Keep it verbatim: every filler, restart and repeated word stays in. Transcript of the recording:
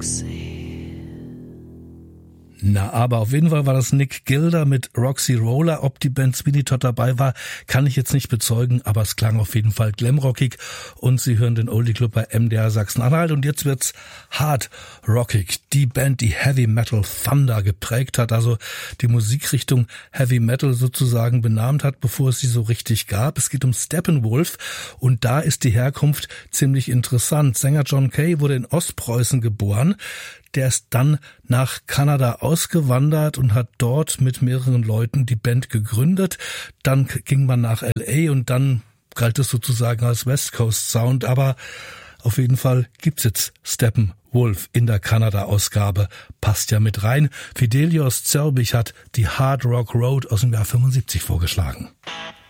Na, aber auf jeden Fall war das Nick Gilder mit Roxy Roller. Ob die Band Sweeney Todd dabei war, kann ich jetzt nicht bezeugen, aber es klang auf jeden Fall glamrockig. Und Sie hören den Oldie Club bei M D R Sachsen-Anhalt und jetzt wird's hard rockig. Die Band, die Heavy Metal Thunder geprägt hat, also die Musikrichtung Heavy Metal sozusagen benannt hat, bevor es sie so richtig gab. Es geht um Steppenwolf und da ist die Herkunft ziemlich interessant. Sänger John Kay wurde in Ostpreußen geboren. Der ist dann nach Kanada ausgewandert und hat dort mit mehreren Leuten die Band gegründet. Dann ging man nach L A und dann galt es sozusagen als West Coast Sound. Aber auf jeden Fall gibt's jetzt Steppenwolf in der Kanada-Ausgabe. Passt ja mit rein. Fidelios Zerbich hat die Hard Rock Road aus dem Jahr fünfundsiebzig vorgeschlagen.